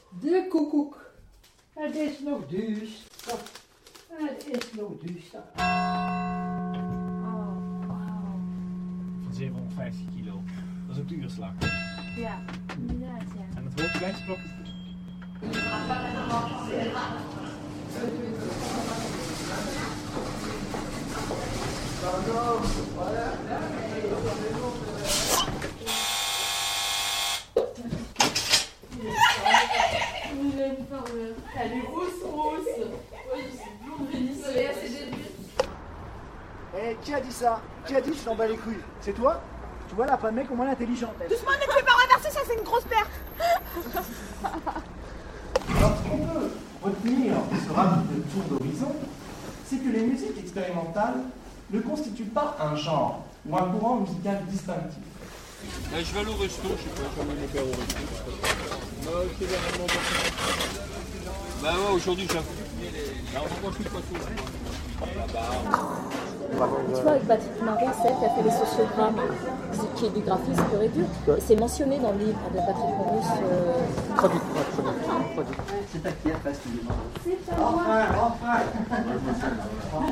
De koekoek. Het is nog duister. Het is nog duister. Oh, wauw. Van 750 kilo. Dat is op de uurslag. Ja, inderdaad, ja. En het hoogtelijnsblok is... Elle est rousse. Oui, c'est blonde vénitienne. Eh, qui a dit ça? Qui a dit que tu t'en bats les couilles? C'est toi? Tu vois là, pas de mec au moins intelligent. Doucement, ne te fais pas renverser, ça fait une grosse perte. Alors, ce qu'on peut retenir de ce rapide tour d'horizon, c'est que les musiques expérimentales ne constituent pas un genre ou un courant musical distinctif. Je vais aller au resto, je sais pas, je vais aller mon père au resto. C'est vraiment bon. Bah ouais, aujourd'hui j'avoue. Bah on mange plus de poisson. Tu vois, avec Patrick Maurice, qui a fait les sociogrammes, qui est du graphisme pur et dur, c'est mentionné dans le livre de Patrick Maurice. Traduit. C'est à qui à face, tu dis? C'est à moi. Enfin.